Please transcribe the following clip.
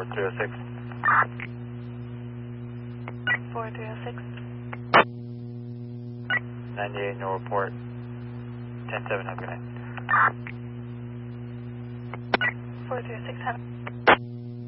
4306. 4306. 98, no report. 10-7, have a good night. 4306, have